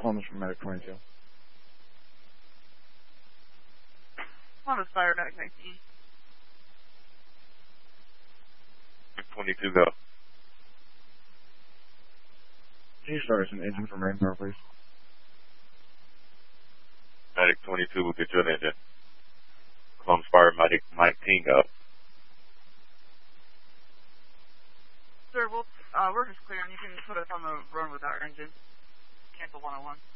Columbus from Medic 22. Columbus Fire, Medic 19. 22, go. Can you start us an engine from Rainbow, please? Medic 22 will get you an engine. Columbus Fire, Medic 19, go. Sir, we're just clearing. You can put us on the run without our engine. Cancel 101.